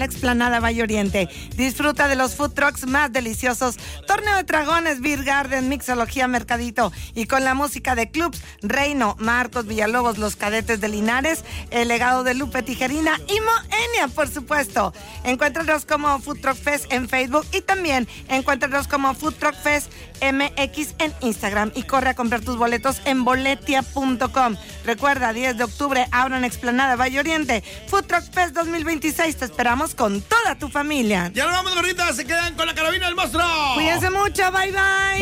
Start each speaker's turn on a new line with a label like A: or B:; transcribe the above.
A: Explanada Valle Oriente. Disfruta de los food trucks más deliciosos. Torneo de Dragones, Beer Garden, Mixología, Mercadito. Y con la música de clubs Reino, Marcos, Villalobos, Los Cadetes de Linares, El Legado de Lupe Tijerina y Moenia, por supuesto. Encuéntranos como Food Truck Fest en Facebook y también encuéntranos como Food Truck Fest MX en Instagram. Y corre a comprar tus boletos en boletia.com. Recuerda, 10 de octubre, abran Explanada Valle Oriente. Food Truck Fest 2026. Te esperamos con toda tu familia.
B: Ya nos vamos, gorditas. Se quedan con la carabina del monstruo.
A: Cuídense mucho. Bye, bye.